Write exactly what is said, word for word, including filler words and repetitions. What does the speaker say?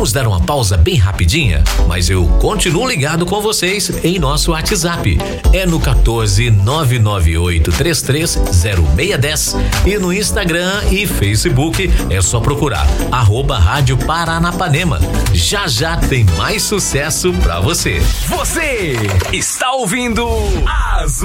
Vamos dar uma pausa bem rapidinha, mas eu continuo ligado com vocês em nosso WhatsApp. É no quatorze nove nove oito três três zero seis um zero e no Instagram e Facebook é só procurar arroba Rádio Paranapanema. Já já tem mais sucesso pra você. Você está ouvindo as